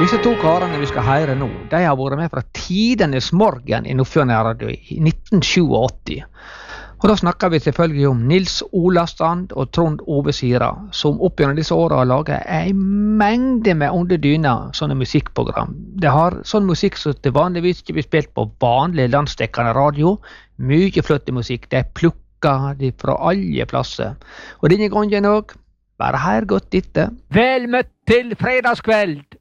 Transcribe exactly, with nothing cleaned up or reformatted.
Disse to karene vi skal høre nå, de har vært med fra tidenes morgen i Nordfjord Radio i nitten åttisju. Og da snakker vi selvfølgelig om Nils Ola Strand og Trond Ove Sira, som opp gjennom disse årene har laget en mengde med Under dyna sånne musikkprogram. Det har sånn musikk som det vanligvis ikke blir spilt på vanlig landsdekkende radio. Mye flotte musikk, de plukker de fra alle plasser. Og denne gangen også, bare her godt dette. Vel møtt til fredagskveld!